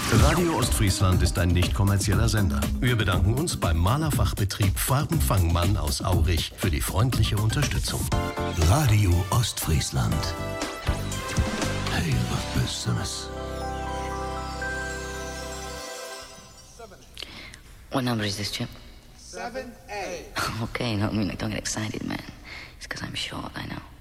Radio Ostfriesland ist ein nicht kommerzieller Sender. Wir bedanken uns beim Malerfachbetrieb Farbenfangmann aus Aurich für die freundliche Unterstützung. Radio Ostfriesland. Hey, was Besseres. What number is this, Chip? 7A. Okay, no, don't get excited, man. It's because I'm short, I know.